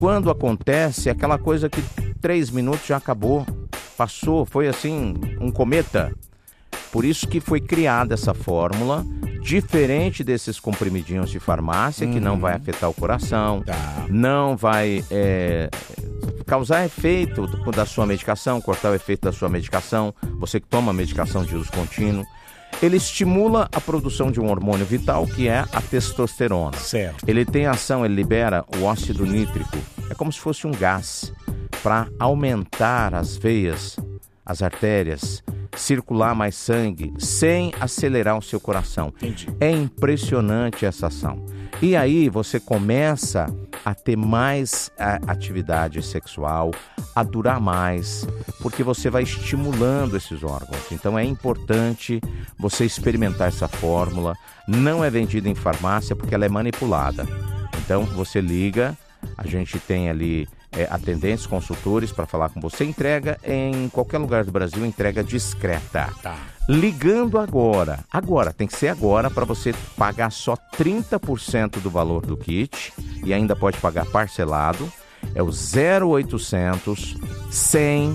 quando acontece, é aquela coisa que 3 minutos já acabou, passou, foi assim, um cometa. Por isso que foi criada essa fórmula, diferente desses comprimidinhos de farmácia, que não vai afetar o coração, não vai causar efeito da sua medicação, cortar o efeito da sua medicação, você que toma medicação de uso contínuo. Ele estimula a produção de um hormônio vital, que é a testosterona. Certo. Ele tem ação, ele libera o óxido nítrico, é como se fosse um gás, para aumentar as veias, as artérias, circular mais sangue, sem acelerar o seu coração. Entendi. É impressionante essa ação. E aí você começa a ter mais atividade sexual, a durar mais, porque você vai estimulando esses órgãos. Então é importante você experimentar essa fórmula. Não é vendida em farmácia porque ela é manipulada. Então você liga, a gente tem ali atendentes, consultores para falar com você. Entrega em qualquer lugar do Brasil, entrega discreta. Tá. Ligando agora, tem que ser agora, para você pagar só 30% do valor do kit e ainda pode pagar parcelado. É o 0800 100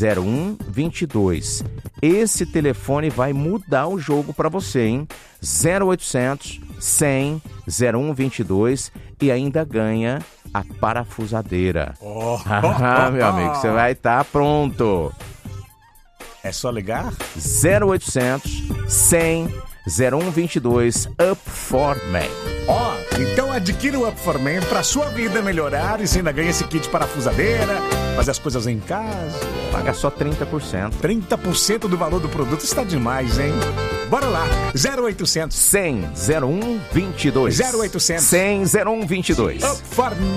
0122. Esse telefone vai mudar o jogo para você, hein? 0800 100 0122 e ainda ganha a parafusadeira. Meu amigo, você vai estar pronto. É só ligar? 0800 100 0122 Up for Men. Então adquira o Up for Men pra sua vida melhorar e você ainda ganha esse kit parafusadeira, fazer as coisas em casa. Paga só 30%. 30% do valor do produto está demais, hein? Bora lá, 0800 100 0122. 0800 100 0122. Up for Men.